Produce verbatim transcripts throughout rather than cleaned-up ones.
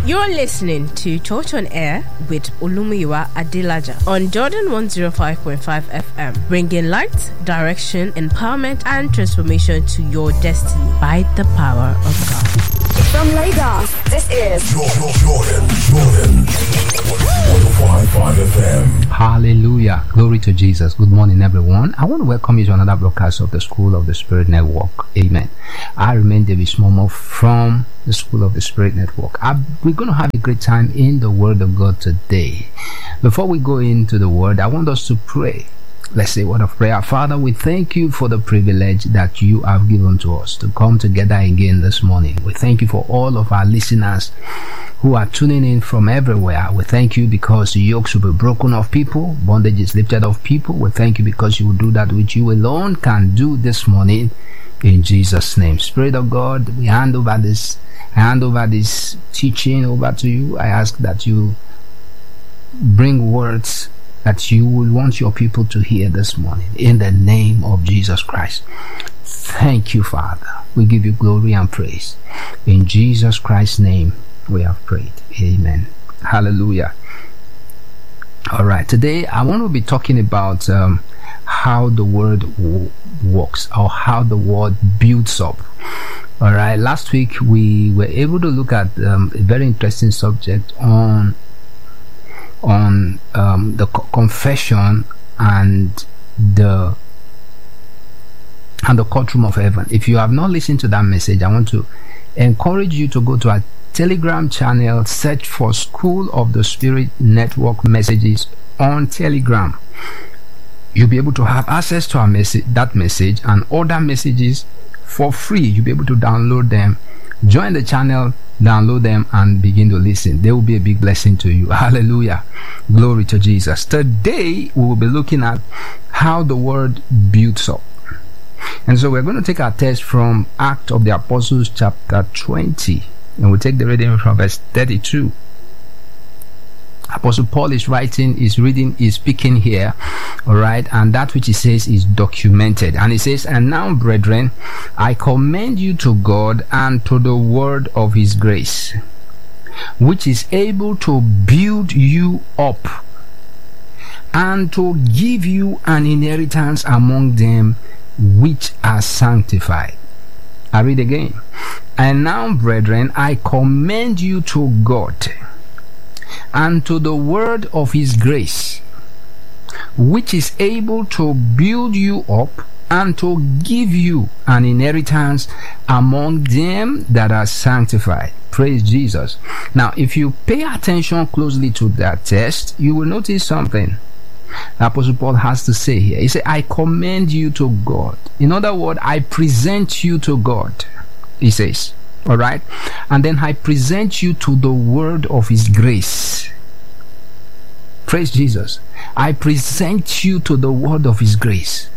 You're listening to Church on Air with Olumuyiwa Adelaja on Jordan one oh five point five F M, bringing light, direction, empowerment, and transformation to your destiny by the power of God. From Lagos, this is Jordan, Jordan, Jordan. one oh five point five F M. Hallelujah. Glory to Jesus. Good morning, everyone. I want to welcome you to another broadcast of the School of the Spirit Network. Amen. I remain David Smomo from the School of the Spirit Network. I, we're going to have a great time in the Word of God today. Before we go into the Word, I want us to pray. Let's say a word of prayer. Father, we thank you for the privilege that you have given to us to come together again this morning. We thank you for all of our listeners who are tuning in from everywhere. We thank you because the yokes will be broken off people, bondage is lifted off people. We thank you because you will do that which you alone can do this morning in Jesus' name. Spirit of God, we hand over this, I hand over this teaching over to you. I ask that you bring words that you will want your people to hear this morning in the name of Jesus Christ. Thank you, Father. We give you glory and praise. In Jesus Christ's name we have prayed. Amen. Hallelujah. All right. Today I want to be talking about um, how the word w- works or how the word builds up. All right. Last week we were able to look at um, a very interesting subject on on um, the co- confession and the and the courtroom of heaven. If you have not listened to that message, I want to encourage you to go to our Telegram channel, search for School of the Spirit Network messages on Telegram. You'll be able to have access to our message, that message and other messages for free. You'll be able to download them, join the channel, download them and begin to listen. They will be a big blessing to you. Hallelujah. Glory to Jesus. Today we will be looking at how the word builds up. And so we're going to take our text from Acts of the Apostles chapter twenty, and we'll take the reading from verse thirty-two. Apostle Paul is writing, is reading, is speaking here, all right, and that which he says is documented. And he says, "And now, brethren, I commend you to God and to the word of his grace, which is able to build you up and to give you an inheritance among them which are sanctified." I read again. "And now, brethren, I commend you to God and to the word of his grace, which is able to build you up and to give you an inheritance among them that are sanctified." Praise Jesus. Now, if you pay attention closely to that text, you will notice something the Apostle Paul has to say here. He said, "I commend you to God." In other words, I present you to God, he says. All right, and then I present you to the word of his grace. Praise Jesus. I present you to the word of his grace.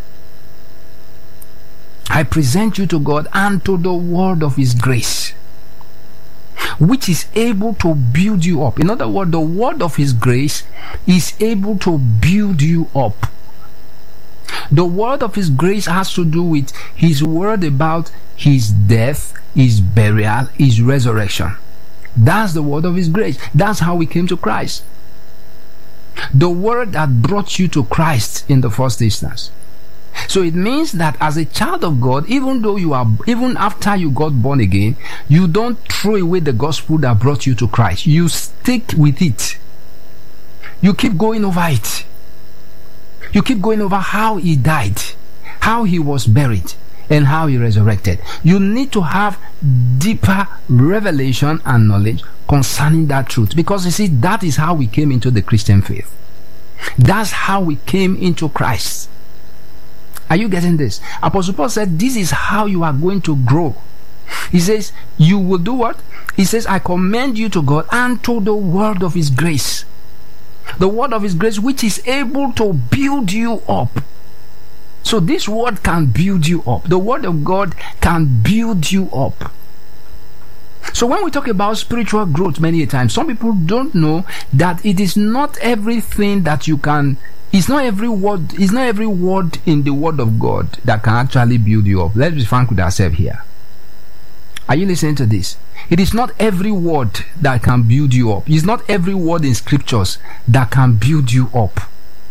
I present you to God and to the word of his grace, which is able to build you up. In other words, the word of his grace is able to build you up. The word of his grace has to do with his word about his death, his burial, his resurrection. That's the word of his grace. That's how we came to Christ. The word that brought you to Christ in the first instance. So it means that as a child of God, even though you are, even after you got born again, you don't throw away the gospel that brought you to Christ. You stick with it. You keep going over it. You keep going over how he died, how he was buried, and how he resurrected. You need to have deeper revelation and knowledge concerning that truth, because you see, that is how we came into the Christian faith. That's how we came into Christ. Are you getting this? Apostle Paul said, this is how you are going to grow. He says, you will do what? He says, I commend you to God and to the word of his grace. The word of his grace, which is able to build you up. So this word can build you up. The word of God can build you up. So when we talk about spiritual growth many times, some people don't know that it is not everything that you can, it's not every word, it's not every word in the word of God that can actually build you up. Let's be frank with ourselves here. Are you listening to this? It is not every word that can build you up. It's not every word in scriptures that can build you up.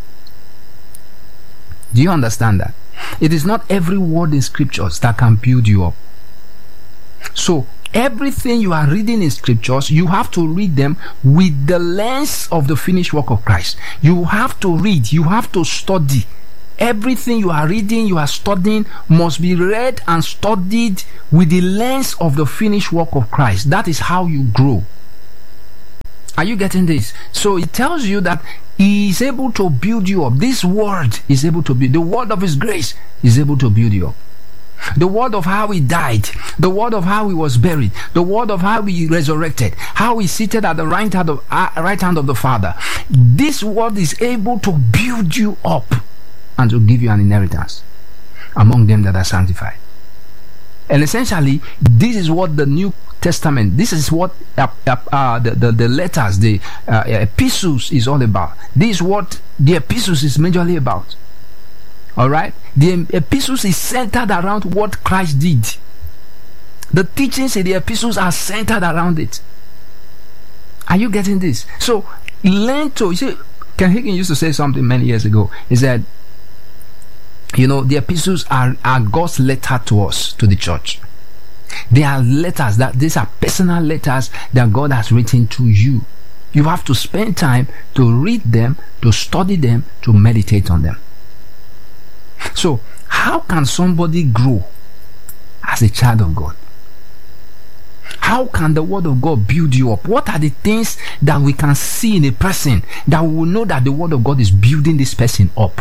Do you understand that? It is not every word in scriptures that can build you up. So everything you are reading in scriptures, you have to read them with the lens of the finished work of Christ. You have to read, you have to study. Everything you are reading, you are studying, must be read and studied with the lens of the finished work of Christ. That is how you grow. Are you getting this? So it tells you that He is able to build you up. This word is able to build. The word of His grace is able to build you up. The word of how He died, the word of how He was buried, the word of how He resurrected, how He seated at the right hand of, uh, right hand of the Father. This word is able to build you up and to give you an inheritance among them that are sanctified. And essentially, this is what the New Testament, this is what uh, uh, uh, the, the, the letters, the uh, epistles is all about. This is what the epistles is majorly about. Alright? The epistles is centered around what Christ did. The teachings in the epistles are centered around it. Are you getting this? So, learn to, you see, Ken Hagin used to say something many years ago. He said, you know, the epistles are, are God's letter to us, to the church. They are letters, that these are personal letters that God has written to you. You have to spend time to read them, to study them, to meditate on them. So, how can somebody grow as a child of God? How can the word of God build you up? What are the things that we can see in a person that we will know that the word of God is building this person up?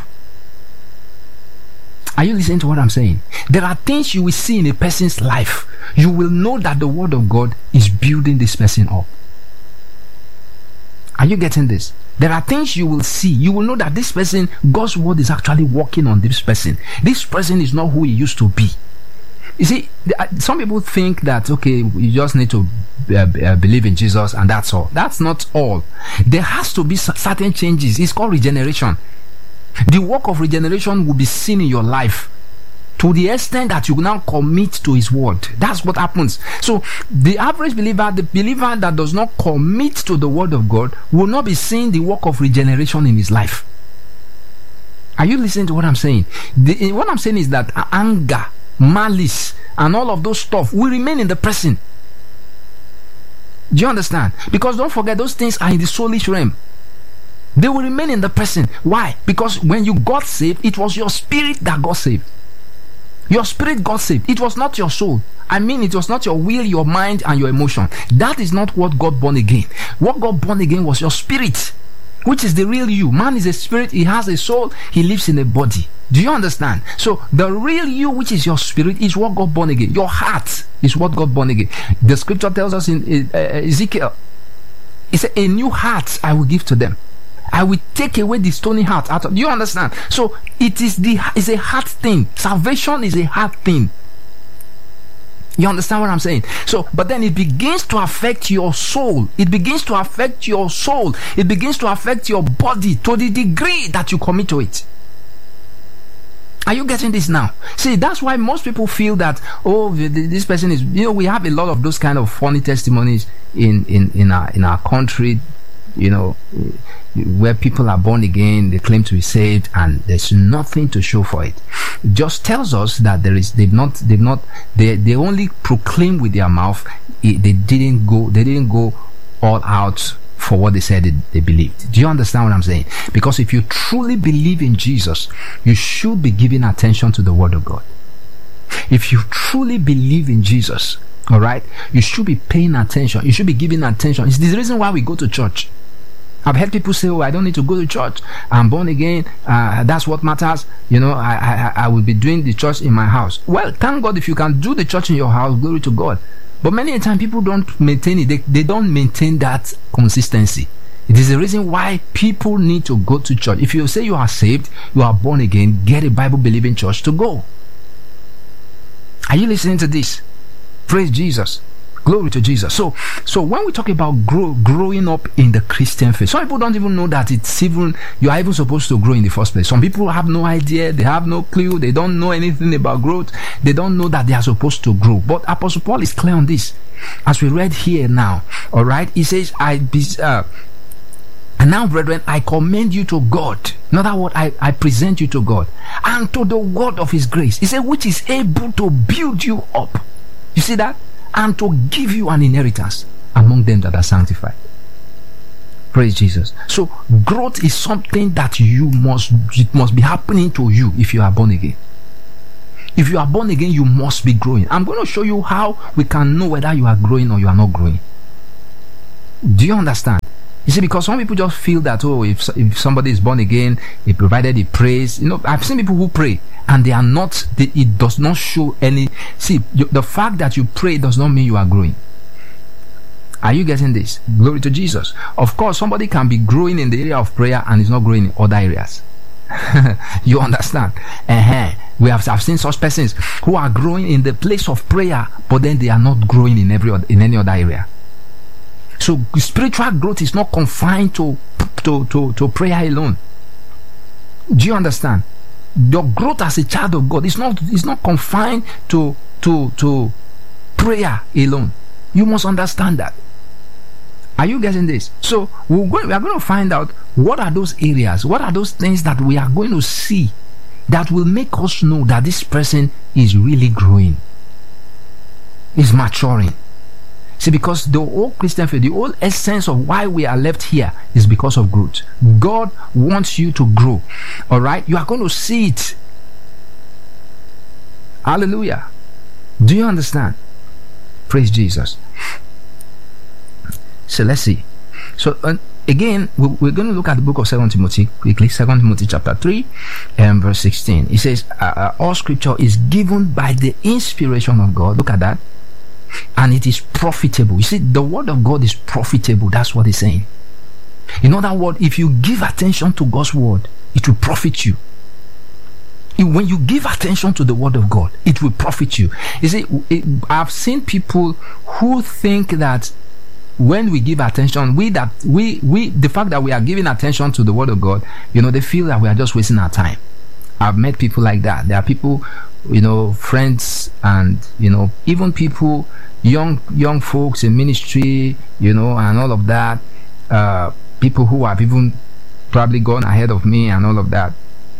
Are you listening to what I'm saying? There are things you will see in a person's life. You will know that the word of God is building this person up. Are you getting this? There are things you will see. You will know that this person, God's word is actually working on this person. This person is not who he used to be. You see, some people think that, okay, you just need to uh, believe in Jesus and that's all. That's not all. There has to be certain changes. It's called regeneration. The work of regeneration will be seen in your life to the extent that you now commit to His word. That's what happens. So the average believer, the believer that does not commit to the word of God, will not be seeing the work of regeneration in his life. Are you listening to what I'm saying? The, what I'm saying is that anger, malice, and all of those stuff will remain in the person. Do you understand? Because don't forget, those things are in the soulish realm. They will remain in the person. Why? Because when you got saved, it was your spirit that got saved. Your spirit got saved. It was not your soul. I mean, it was not your will, your mind, and your emotion. That is not what got born again. What got born again was your spirit, which is the real you. Man is a spirit. He has a soul. He lives in a body. Do you understand? So the real you, which is your spirit, is what got born again. Your heart is what got born again. The scripture tells us in uh, Ezekiel, it said, a new heart I will give to them. I will take away the stony heart out of. Do you understand? So it is the it's a heart thing. Salvation is a heart thing. You understand what I'm saying? So, but then it begins to affect your soul. It begins to affect your soul. It begins to affect your body to the degree that you commit to it. Are you getting this now? See, that's why most people feel that, oh, this person is, you know, we have a lot of those kind of funny testimonies in in in our in our country. You know, where people are born again, they claim to be saved, and there's nothing to show for it. It just tells us that there is, they've not, they've not, they they only proclaim with their mouth. It, they didn't go, they didn't go all out for what they said they, they believed. Do you understand what I'm saying? Because if you truly believe in Jesus, you should be giving attention to the Word of God. If you truly believe in Jesus, all right, you should be paying attention. You should be giving attention. It's the reason why we go to church. I've heard people say, oh, I don't need to go to church. I'm born again. Uh, that's what matters. You know, I, I I will be doing the church in my house. Well, thank God if you can do the church in your house, glory to God. But many a time people don't maintain it. They, they don't maintain that consistency. It is the reason why people need to go to church. If you say you are saved, you are born again, get a Bible-believing church to go. Are you listening to this? Praise Jesus. Glory to Jesus. So, so when we talk about grow, growing up in the Christian faith, some people don't even know that it's even, you are even supposed to grow in the first place. Some people have no idea, they have no clue, they don't know anything about growth, they don't know that they are supposed to grow. But Apostle Paul is clear on this. As we read here now, all right, he says, I be, uh, and now, brethren, I commend you to God. In other words, I, I present you to God and to the word of his grace. He said, which is able to build you up. You see that? And to give you an inheritance among them that are sanctified. Praise Jesus. So growth is something that you must, it must be happening to you if you are born again. If you are born again, you must be growing. I'm going to show you how we can know whether you are growing or you are not growing. Do you understand? You see, because some people just feel that, oh, if, if somebody is born again, he provided the praise. You know, I've seen people who pray and they are not, they, it does not show any. See, you, the fact that you pray does not mean you are growing. Are you getting this? Glory to Jesus. Of course, somebody can be growing in the area of prayer and is not growing in other areas. You understand? Uh-huh. We have I've seen such persons who are growing in the place of prayer, but then they are not growing in every in any other area. So spiritual growth is not confined to, to, to, to prayer alone. Do you understand? Your growth as a child of God is not is not confined to to to prayer alone. You must understand that. Are you getting this? So we're going, we are going to find out what are those areas, what are those things that we are going to see that will make us know that this person is really growing, is maturing. See, because the whole Christian faith, the whole essence of why we are left here is because of growth. God wants you to grow. All right? You are going to see it. Hallelujah. Do you understand? Praise Jesus. So let's see. So uh, again, we, we're going to look at the book of Second Timothy quickly. Second Timothy chapter three and verse sixteen. It says, uh, uh, all scripture is given by the inspiration of God. Look at that. And it is profitable. You see, the word of God is profitable. That's what he's saying. In other words, if you give attention to God's word, it will profit you. When you give attention to the word of God, it will profit you. You see, it, I've seen people who think that when we give attention, we that we we the fact that we are giving attention to the word of God, you know, they feel that we are just wasting our time. I've met people like that. There are people, you know, friends, and you know, even people, young young folks in ministry, you know, and all of that. Uh, people who have even probably gone ahead of me and all of that.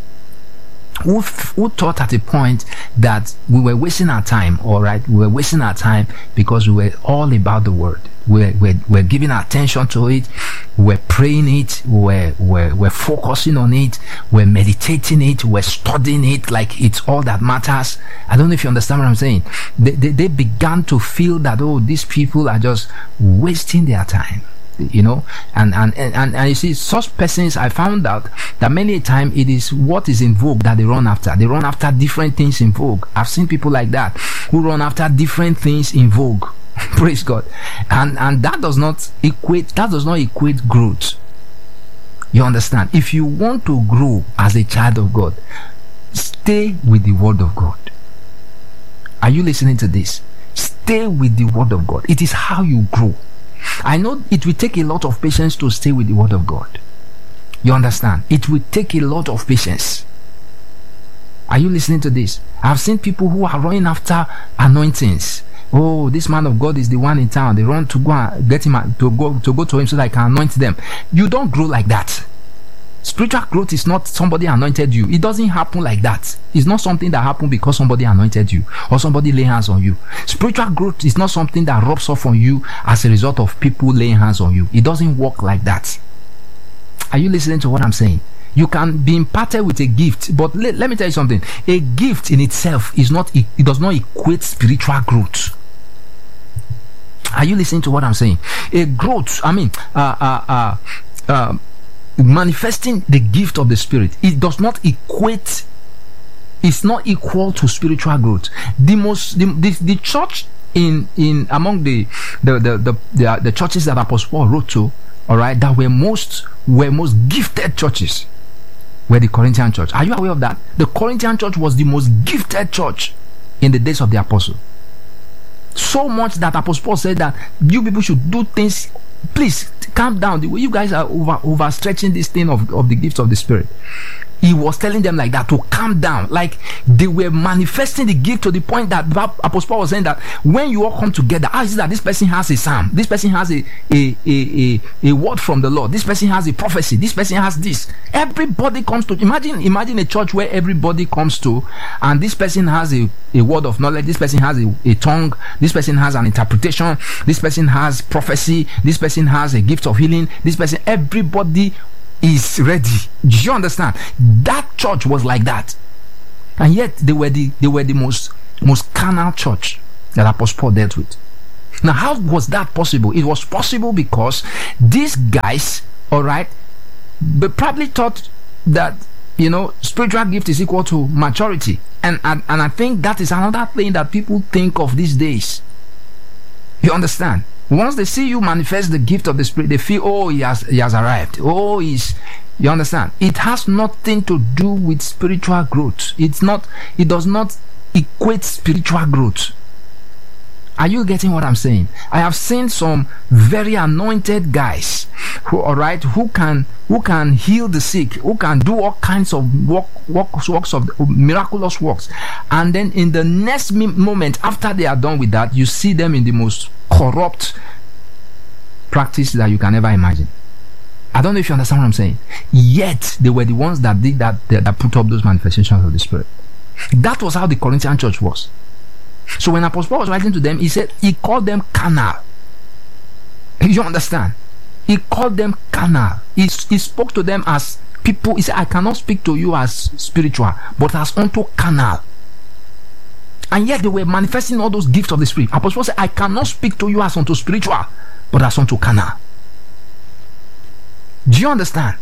Who, who thought at a point that we were wasting our time, all right? We were wasting our time because we were all about the word. We're, we're, we're giving our attention to it. We're praying it. We're, we're, we're focusing on it. We're meditating it. We're studying it like it's all that matters. I don't know if you understand what I'm saying. They, they, they began to feel that, oh, these people are just wasting their time. You know, and, and and and you see, such persons, I found out that many a time it is what is in vogue that they run after. They run after different things in vogue. I've seen people like that who run after different things in vogue. Praise God. And and that does not equate that does not equate growth. You understand? If you want to grow as a child of God, stay with the word of God. Are you listening to this? Stay with the word of God. It is how you grow. I know it will take a lot of patience to stay with the word of God. You understand? It will take a lot of patience. Are you listening to this? I've seen people who are running after anointings. Oh, this man of God is the one in town. They run to go and get him to go to go to him so that I can anoint them. You don't grow like that. Spiritual growth is not somebody anointed you. It doesn't happen like that. It's not something that happened because somebody anointed you or somebody lay hands on you. Spiritual growth is not something that rubs off on you as a result of people laying hands on you. It doesn't work like that. Are you listening to what I'm saying? You can be imparted with a gift, but let, let me tell you something. A gift in itself is not, it, it does not equate spiritual growth. Are you listening to what I'm saying? A growth, I mean, uh, uh, uh, uh, manifesting the gift of the Spirit, it does not equate, it's not equal to spiritual growth. The most, the, the, the church in in among the the the the, the, the churches that Apostle Paul wrote to, all right, that were most were most gifted churches, were the Corinthian church. Are you aware of that? The Corinthian church was the most gifted church in the days of the apostle. So much that Apostle Paul said that you people should do things. Please calm down. The way you guys are over overstretching this thing of, of the gifts of the Spirit. He was telling them like that to calm down. Like they were manifesting the gift to the point that Apostle Paul was saying that when you all come together, how is it that this person has a psalm, this person has a a, a, a, a word from the Lord, this person has a prophecy, this person has this. Everybody comes to imagine imagine a church where everybody comes to, and this person has a, a word of knowledge, this person has a, a tongue, this person has an interpretation, this person has prophecy, this person has a gift of healing, this person, everybody is ready. Do you understand? That church was like that, and yet they were the they were the most most carnal church that Apostle Paul dealt with. Now, how was that possible? It was possible because these guys, all right, they probably thought that, you know, spiritual gift is equal to maturity, and and, and I think that is another thing that people think of these days. You understand? Once they see you manifest the gift of the Spirit, they feel, oh, he has he has arrived. Oh, he's, you understand? It has nothing to do with spiritual growth. It's not, it does not equate spiritual growth. Are you getting what I'm saying? I have seen some very anointed guys who, all right, who can who can heal the sick, who can do all kinds of work, works, works of miraculous works, and then in the next moment after they are done with that, you see them in the most corrupt practice that you can ever imagine. I don't know if you understand what I'm saying. Yet they were the ones that did that, that, that put up those manifestations of the Spirit. That was how the Corinthian church was. So when Apostle Paul was writing to them, he said he called them carnal. You understand? He called them carnal. He, he spoke to them as people. He said, I cannot speak to you as spiritual, but as unto carnal. And yet they were manifesting all those gifts of the Spirit. Apostle Paul said, I cannot speak to you as unto spiritual, but as unto carnal. Do you understand?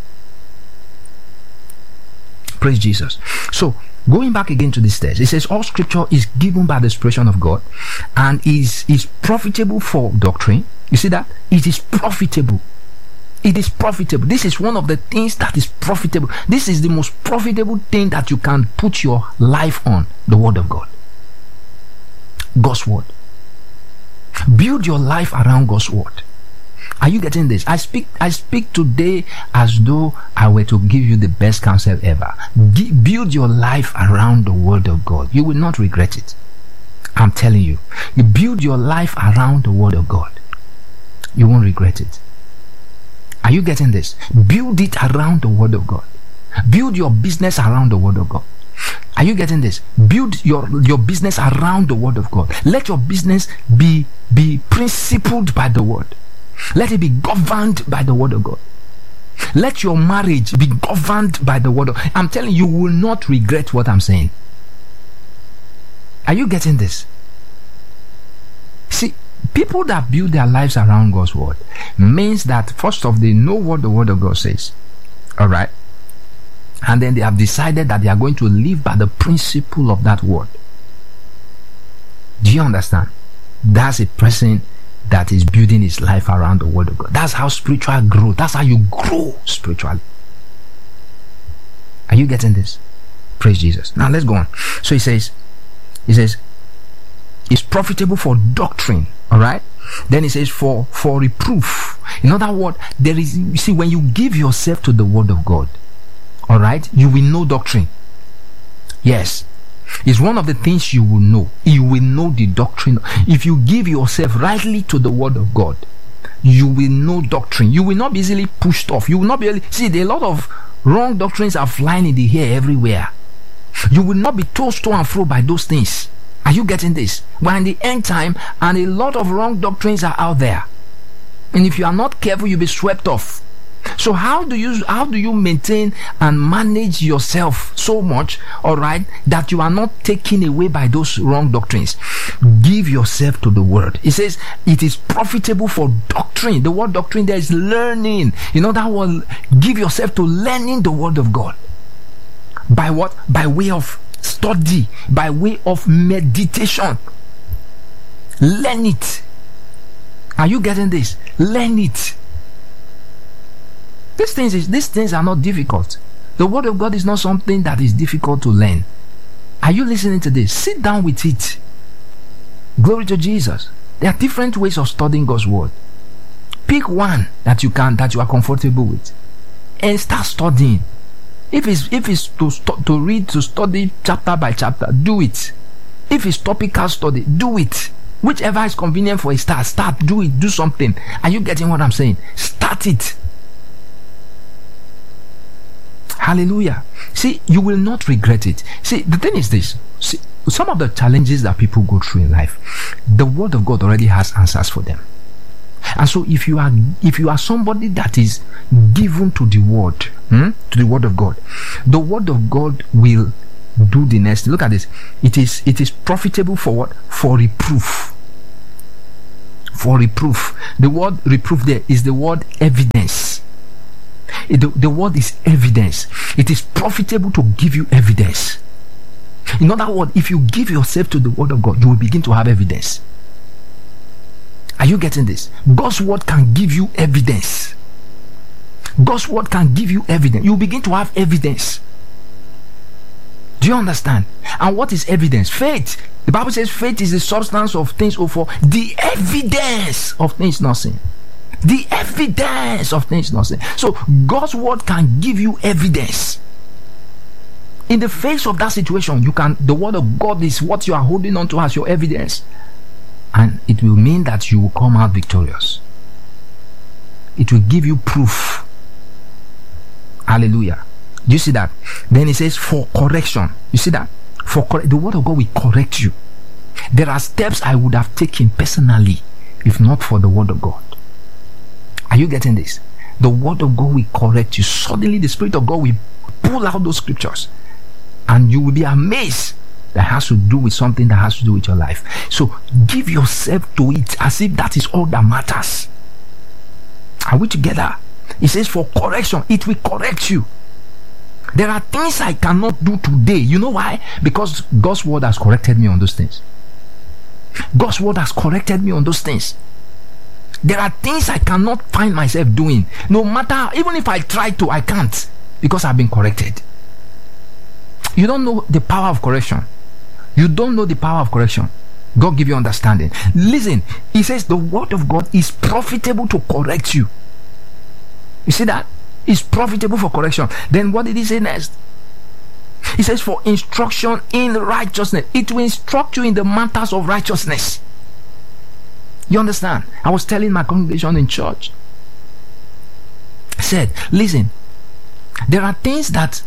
Praise Jesus. So going back again to this text, it says all scripture is given by the inspiration of God and is is profitable for doctrine. You see that? It is profitable. It is profitable. This is one of the things that is profitable. This is the most profitable thing that you can put your life on, the Word of God. God's Word. Build your life around God's Word. Are you getting this? I speak I speak today as though I were to give you the best counsel ever. G- build your life around the Word of God. You will not regret it. I'm telling you. You build your life around the Word of God. You won't regret it. Are you getting this? Build it around the Word of God. Build your business around the Word of God. Are you getting this? Build your, your business around the Word of God. Let your business be, be principled by the Word. Let it be governed by the Word of God. Let your marriage be governed by the Word of God. I'm telling you, you will not regret what I'm saying. Are you getting this? See, people that build their lives around God's Word means that first off, they know what the Word of God says. Alright? And then they have decided that they are going to live by the principle of that Word. Do you understand? That's a person that is building his life around the Word of God. That's how spiritual growth. That's how you grow spiritually. Are you getting this? Praise Jesus. Now let's go on. So he says, he says, it's profitable for doctrine. All right. Then he says for for reproof. In other words, there is. You see, when you give yourself to the Word of God, all right, you will know doctrine. Yes. It's one of the things you will know. You will know the doctrine. If you give yourself rightly to the Word of God, you will know doctrine. You will not be easily pushed off. You will not be able, see, there are a lot of wrong doctrines are flying in the air everywhere. You will not be tossed to and fro by those things. Are you getting this? We're in the end time and a lot of wrong doctrines are out there. And if you are not careful, you'll be swept off. So how do you how do you maintain and manage yourself so much, all right, that you are not taken away by those wrong doctrines? Give yourself to the Word. It says it is profitable for doctrine. The word doctrine there is learning. You know that word. Give yourself to learning the Word of God. By what? By way of study, by way of meditation. Learn it. Are you getting this? Learn it. These things is these things are not difficult. The Word of God is not something that is difficult to learn. Are you listening to this? Sit down with it. Glory to Jesus. There are different ways of studying God's word. Pick one that you can, that you are comfortable with, and start studying. If it's if it's to stu- to read, to study chapter by chapter, do it. If it's topical study, do it. Whichever is convenient for a start, start, do it, do something. Are you getting what I'm saying? Start it. Hallelujah. See, you will not regret it. See, the thing is this. See, some of the challenges that people go through in life, the word of God already has answers for them. And so if you are if you are somebody that is given to the word, hmm, to the word of God, the word of God will do the next. Look at this. It is it is profitable for what? For reproof. For reproof. The word reproof there is the word evidence. It, the, the word is evidence. It is profitable to give you evidence. In other words, if you give yourself to the word of God, you will begin to have evidence. Are you getting this? God's word can give you evidence. God's word can give you evidence. You begin to have evidence. Do you understand? And what is evidence? Faith. The Bible says faith is the substance of things hoped for, the evidence of things not seen. The evidence of things not seen. So God's word can give you evidence. In the face of that situation, you can. The word of God is what you are holding on to as your evidence, and it will mean that you will come out victorious. It will give you proof. Hallelujah. Do you see that? Then it says for correction. You see that? For cor- the word of God will correct you. There are steps I would have taken personally if not for the word of God. Are you getting this? The word of God will correct you. Suddenly the Spirit of God will pull out those scriptures, and you will be amazed. That has to do with something that has to do with your life. So give yourself to it as if that is all that matters. Are we together? It says for correction. It will correct you. There are things I cannot do today. You know why? Because God's word has corrected me on those things. God's word has corrected me on those things. There are things I cannot find myself doing. No matter, even if I try to, I can't, because I've been corrected. You don't know the power of correction. You don't know the power of correction. God give you understanding. Listen, he says the word of God is profitable to correct you. You see that? It's profitable for correction. Then what did he say next? He says for instruction in righteousness. It will instruct you in the matters of righteousness. You understand? I was telling my congregation in church. I said, listen, there are things that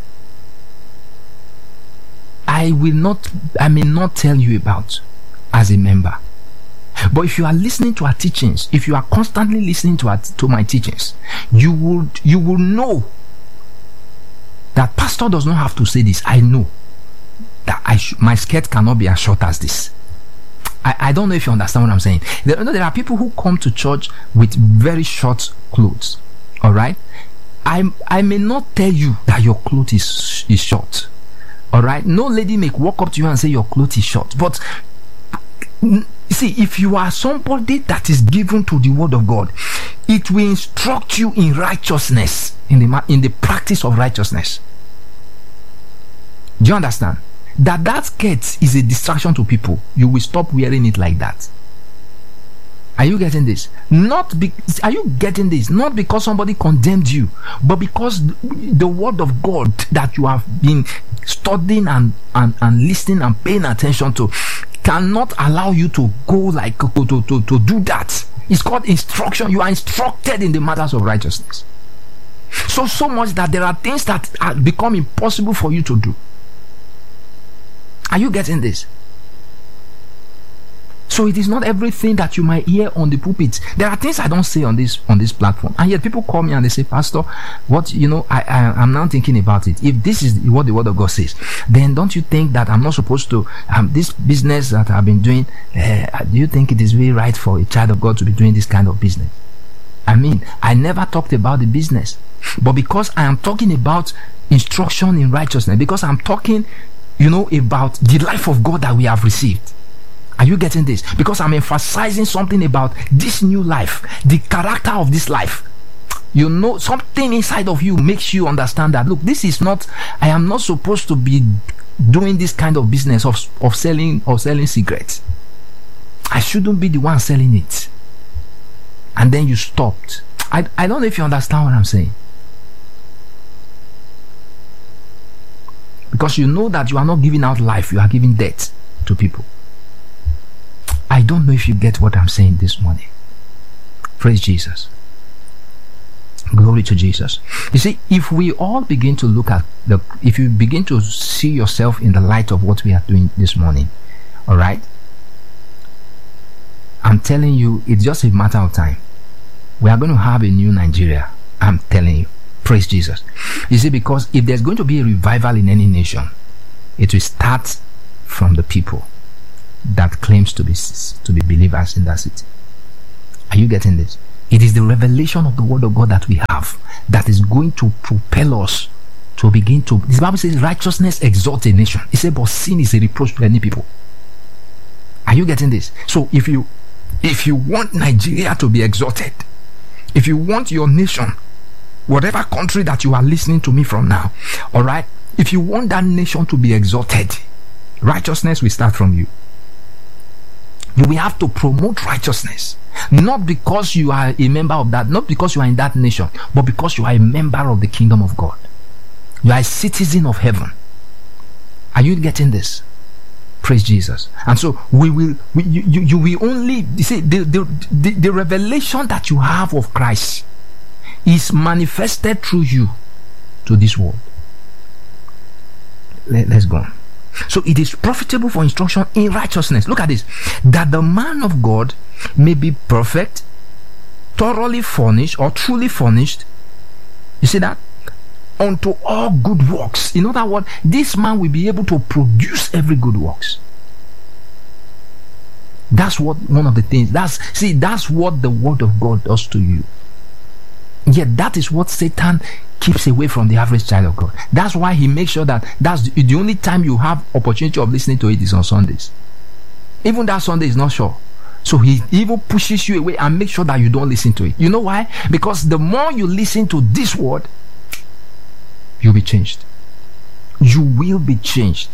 I will not, I may not tell you about as a member. But if you are listening to our teachings, if you are constantly listening to our, to my teachings, you would you will know that pastor does not have to say this. I know that I sh- my skirt cannot be as short as this. I, I don't know if you understand what I'm saying. There, you know, there are people who come to church with very short clothes. All right, I I may not tell you that your clothes is is short. All right, no lady may walk up to you and say your clothes is short. But see, if you are somebody that is given to the word of God, it will instruct you in righteousness, in the in the practice of righteousness. Do you understand? That that skirt is a distraction to people. You will stop wearing it like that. Are you getting this? Not be, are you getting this? Not because somebody condemned you, but because the word of God that you have been studying and, and, and listening and paying attention to cannot allow you to go like to, to, to, to do that. It's called instruction. You are instructed in the matters of righteousness. So so much that there are things that are become impossible for you to do. Are you getting this? So it is not everything that you might hear on the pulpit. There are things I don't say on this on this platform, and yet people call me and they say, Pastor, what you know, I, I I'm now thinking about it. If this is what the word of God says, then don't you think that I'm not supposed to um this business that I've been doing? Uh, do you think it is really right for a child of God to be doing this kind of business? I mean, I never talked about the business, but because I am talking about instruction in righteousness, because I'm talking, you know, about the life of God that we have received. Are you getting this? Because I'm emphasizing something about this new life, the character of this life. You know, something inside of you makes you understand that, look, this is not, I am not supposed to be doing this kind of business of, of selling of selling cigarettes. I shouldn't be the one selling it. And then you stopped. I, I don't know if you understand what I'm saying. Because you know that you are not giving out life, you are giving death to people. I don't know if you get what I'm saying this morning. Praise Jesus. Glory to Jesus. You see, if we all begin to look at the, if you begin to see yourself in the light of what we are doing this morning, all right, I'm telling you, it's just a matter of time. We are going to have a new Nigeria. I'm telling you. Praise Jesus. You see, because if there's going to be a revival in any nation, it will start from the people that claims to be to be believers in that city. Are you getting this? It is the revelation of the word of God that we have that is going to propel us to begin to. This Bible says righteousness exalts a nation. It says, but sin is a reproach to any people. Are you getting this? So if you if you want Nigeria to be exalted, if you want your nation, whatever country that you are listening to me from now, all right, if you want that nation to be exalted, righteousness will start from you. You will have to promote righteousness, not because you are a member of that, not because you are in that nation, but because you are a member of the kingdom of God. You are a citizen of heaven. Are you getting this? Praise Jesus. And so we will we, you, you, you will only you see the, the, the, the revelation that you have of Christ is manifested through you to this world. Let, let's go on. So it is profitable for instruction in righteousness. Look at this. That the man of God may be perfect, thoroughly furnished or truly furnished. You see that? Unto all good works. In other words, this man will be able to produce every good works. That's what one of the things. That's see, that's what the word of God does to you. Yet that is what Satan keeps away from the average child of God. That's why he makes sure that that's the, the only time you have opportunity of listening to it is on Sundays. Even that Sunday is not sure. So he even pushes you away and makes sure that you don't listen to it. You know why? Because the more you listen to this word, you'll be changed. You will be changed.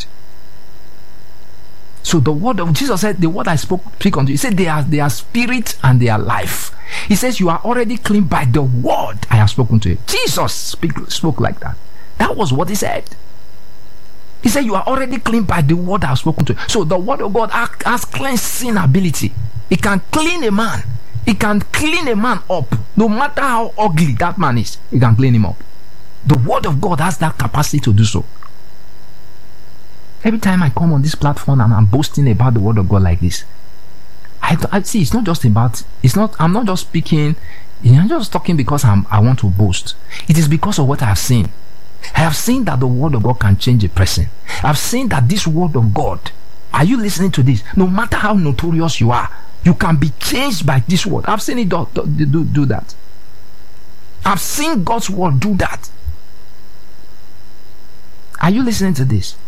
So the word of Jesus said, the word I spoke speak unto you, he said they are they are spirit and they are life. He says you are already clean by the word I have spoken to you. Jesus speak, spoke like that. That was what he said. He said you are already clean by the word I have spoken to you. So the word of God has cleansing ability. It can clean a man. It can clean a man up. No matter how ugly that man is, it can clean him up. The word of God has that capacity to do so. Every time I come on this platform and I'm boasting about the word of God like this, I, I see it's not just about, it's not, I'm not just speaking, I'm just talking because I'm, I want to boast. It is because of what I have seen. I have seen that the word of God can change a person. I've seen that this word of God, are you listening to this? No matter how notorious you are, you can be changed by this word. I've seen it do, do, do, do that. I've seen God's word do that. Are you listening to this?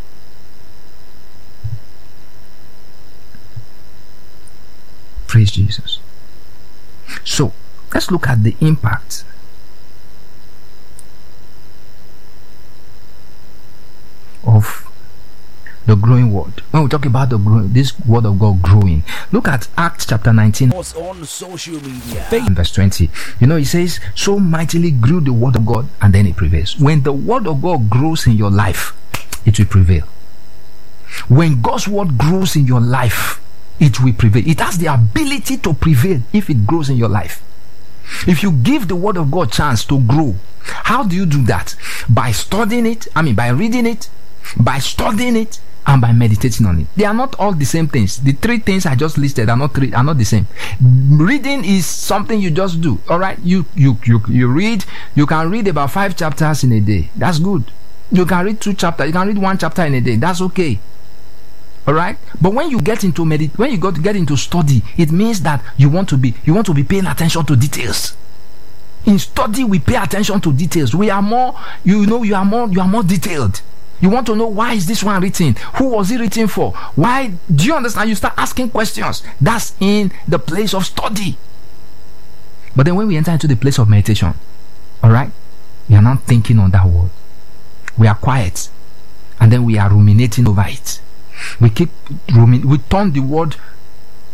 Praise Jesus. So let's look at the impact of the growing word. When we talk about the growing, this word of God growing, look at Acts chapter nineteen on social media. And verse twenty. You know, it says, so mightily grew the word of God, and then it prevails. When the word of God grows in your life, it will prevail. When God's word grows in your life, it will prevail. It has the ability to prevail if it grows in your life. If you give the word of God chance to grow, how do you do that? By studying it, I mean by reading it, by studying it, and by meditating on it. They are not all the same things. The three things I just listed are not three, are not the same. Reading is something you just do. All right, you you you you read. You can read about five chapters in a day. That's good. You can read two chapters. You can read one chapter in a day. That's okay. All right, but when you get into medit, when you got to get into study, it means that you want to be you want to be paying attention to details. In study, we pay attention to details. We are more, you know, you are more, you are more detailed. You want to know, why is this one written? Who was it written for? Why? Do you understand? You start asking questions. That's in the place of study. But then when we enter into the place of meditation, all right, we are not thinking on that word. We are quiet, and then we are ruminating over it. We keep rumin- we turn the word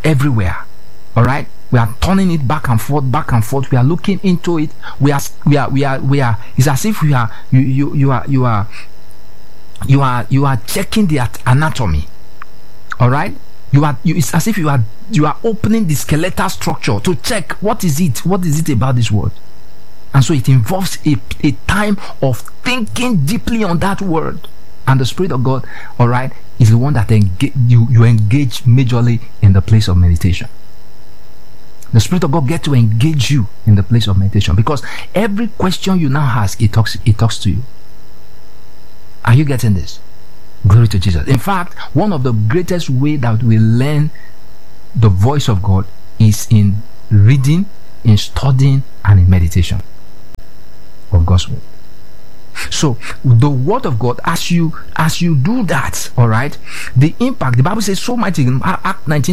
everywhere. All right, we are turning it back and forth, back and forth. We are looking into it. We are, we are, we are, we are. It's as if we are, you, you, you are, you are, you are, you are checking the anatomy. All right, you are. You, it's as if you are, you are opening the skeletal structure to check what is it, what is it about this word, and so it involves a, a time of thinking deeply on that word. And the Spirit of God, all right, is the one that engage, you you engage majorly in the place of meditation. The Spirit of God gets to engage you in the place of meditation, because every question you now ask, it talks, it talks to you. Are you getting this? Glory to Jesus. In fact, one of the greatest way that we learn the voice of God is in reading, in studying, and in meditation of God's word. So the word of God, as you as you do that, all right, the impact, the Bible says so much in Act nineteen